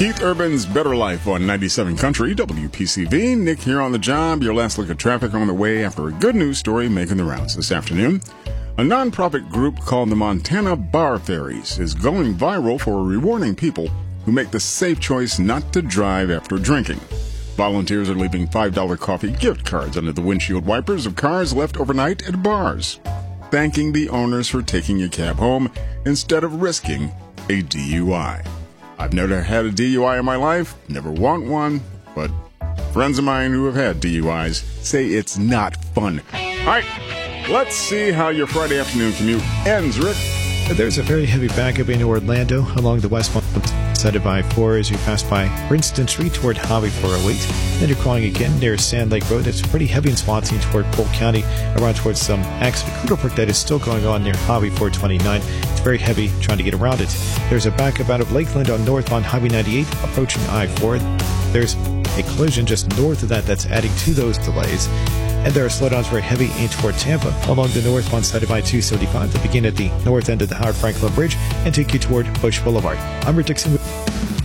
Keith Urban's Better Life on 97 Country, WPCV. Nick here on the job. Your last look at traffic on the way after a good news story making the rounds this afternoon. A nonprofit group called the Montana Bar Fairies is going viral for rewarding people who make the safe choice not to drive after drinking. Volunteers are leaving $5 coffee gift cards under the windshield wipers of cars left overnight at bars, thanking the owners for taking a cab home instead of risking a DUI. I've never had a DUI in my life, never want one, but friends of mine who have had DUIs say it's not fun. All right, let's see how your Friday afternoon commute ends, Rick. There's a very heavy backup into Orlando along the westbound side of I-4 as you pass by Princeton Street toward Highway 408. Then you're calling again near Sand Lake Road. It's pretty heavy in spots toward Polk County, around towards some accident Park that is still going on near Highway 429. It's very heavy trying to get around it. There's a backup out of Lakeland on northbound Highway 98 approaching I-4. There's a collision just north of that's adding to those delays. And there are slowdowns very heavy in toward Tampa along the northbound side of I-275 that begin at the north end of the Howard Franklin Bridge and take you toward Bush Boulevard. I'm Rick Dixon.